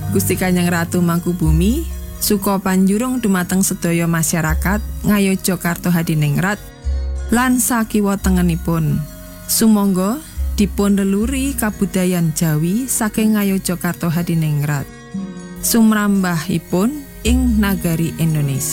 Gusti Kanjeng Ratu Mangkubumi suka panjurung dumateng sedaya masyarakat Ngayogyakarta Hadiningrat lan sakiwa tengenipun. Sumangga dipun leluri kabudayan Jawi saking Ngayogyakarta Hadiningrat sumrambahipun ing nagari Indonesia.